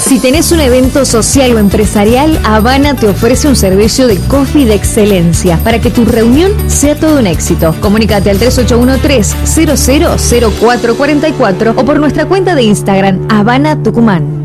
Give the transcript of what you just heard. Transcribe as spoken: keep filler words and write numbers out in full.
Si tenés un evento social o empresarial, Habana te ofrece un servicio de coffee de excelencia para que tu reunión sea todo un éxito. Comunícate al tres ocho uno tres, cero cero cero cuatro cuatro cuatro o por nuestra cuenta de Instagram, Habana Tucumán.